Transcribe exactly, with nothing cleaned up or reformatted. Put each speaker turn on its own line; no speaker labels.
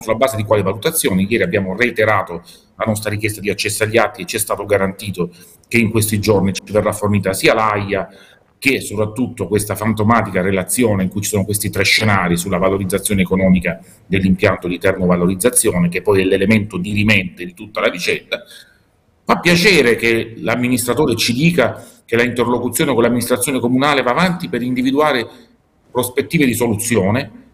sulla base di quali valutazioni. Ieri abbiamo reiterato la nostra richiesta di accesso agli atti e ci è stato garantito che in questi giorni ci verrà fornita sia l'A I A che soprattutto questa fantomatica relazione in cui ci sono questi tre scenari sulla valorizzazione economica dell'impianto di termovalorizzazione, che poi è l'elemento dirimente di tutta la vicenda. Fa piacere che l'amministratore ci dica che la interlocuzione con l'amministrazione comunale va avanti per individuare prospettive di soluzione,